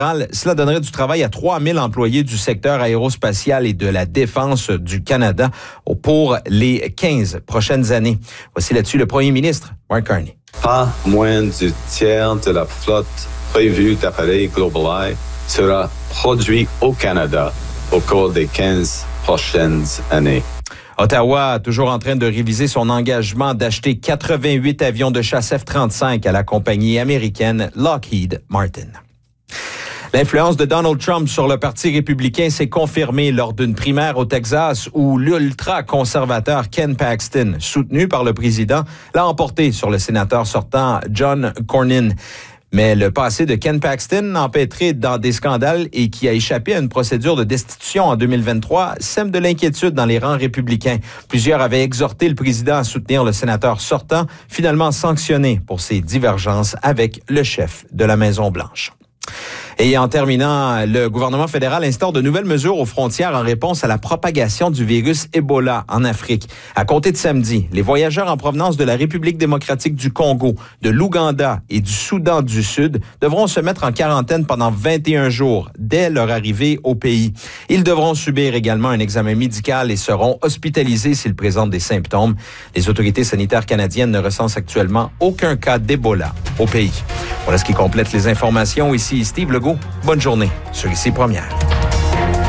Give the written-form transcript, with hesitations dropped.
Cela donnerait du travail à 3000 employés du secteur aérospatial et de la défense du Canada pour les 15 prochaines années. Voici là-dessus le premier ministre, Mark Carney. Pas moins du tiers de la flotte prévue d'appareils GlobalEye sera produit au Canada au cours des 15 prochaines années. Ottawa, toujours en train de réviser son engagement d'acheter 88 avions de chasse F-35 à la compagnie américaine Lockheed Martin. L'influence de Donald Trump sur le Parti républicain s'est confirmée lors d'une primaire au Texas où l'ultra-conservateur Ken Paxton, soutenu par le président, l'a emporté sur le sénateur sortant John Cornyn. Mais le passé de Ken Paxton, empêtré dans des scandales et qui a échappé à une procédure de destitution en 2023, sème de l'inquiétude dans les rangs républicains. Plusieurs avaient exhorté le président à soutenir le sénateur sortant, finalement sanctionné pour ses divergences avec le chef de la Maison-Blanche. Et en terminant, le gouvernement fédéral instaure de nouvelles mesures aux frontières en réponse à la propagation du virus Ebola en Afrique. À compter de samedi, les voyageurs en provenance de la République démocratique du Congo, de l'Ouganda et du Soudan du Sud devront se mettre en quarantaine pendant 21 jours dès leur arrivée au pays. Ils devront subir également un examen médical et seront hospitalisés s'ils présentent des symptômes. Les autorités sanitaires canadiennes ne recensent actuellement aucun cas d'Ebola au pays. Voilà ce qui complète les informations. Ici Steve Legault. Bonne journée sur Ici Première.